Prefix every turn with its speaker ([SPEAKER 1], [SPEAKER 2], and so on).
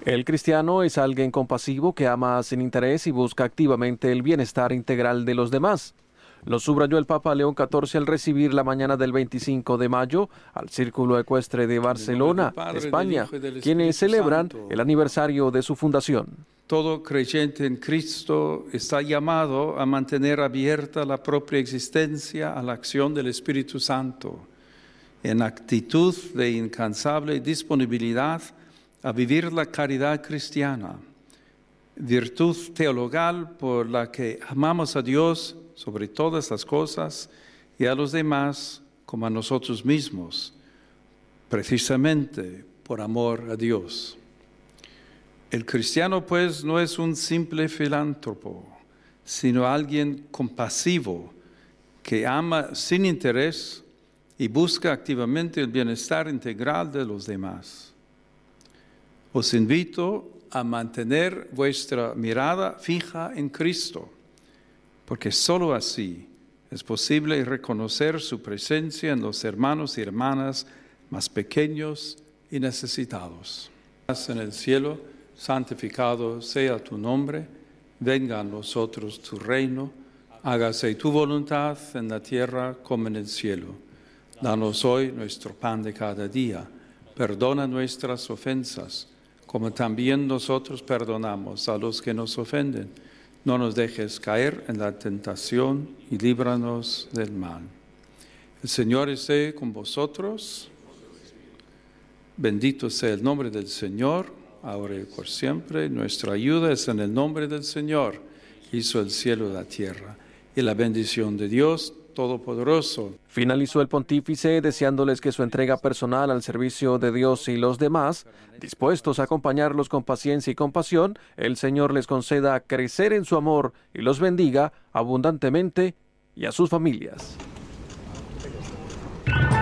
[SPEAKER 1] El cristiano es alguien compasivo que ama sin interés y busca activamente el bienestar integral de los demás. Lo subrayó el Papa León XIV al recibir la mañana del 25 de mayo al Círculo Ecuestre de Barcelona, España, quienes celebran el aniversario de su fundación.
[SPEAKER 2] Todo creyente en Cristo está llamado a mantener abierta la propia existencia a la acción del Espíritu Santo, en actitud de incansable disponibilidad a vivir la caridad cristiana, virtud teologal por la que amamos a Dios sobre todas las cosas y a los demás como a nosotros mismos, precisamente por amor a Dios. El cristiano, pues, no es un simple filántropo, sino alguien compasivo que ama sin interés y busca activamente el bienestar integral de los demás. Os invito a mantener vuestra mirada fija en Cristo, porque sólo así es posible reconocer su presencia en los hermanos y hermanas más pequeños y necesitados. En el cielo, santificado sea tu nombre, venga a nosotros tu reino, hágase tu voluntad en la tierra como en el cielo. Danos hoy nuestro pan de cada día, perdona nuestras ofensas, como también nosotros perdonamos a los que nos ofenden. No nos dejes caer en la tentación y líbranos del mal. El Señor esté con vosotros. Bendito sea el nombre del Señor, ahora y por siempre. Nuestra ayuda es en el nombre del Señor, que hizo el cielo y la tierra. Y la bendición de Dios Todopoderoso.
[SPEAKER 1] Finalizó el pontífice deseándoles que su entrega personal al servicio de Dios y los demás, dispuestos a acompañarlos con paciencia y compasión, el Señor les conceda crecer en su amor y los bendiga abundantemente y a sus familias.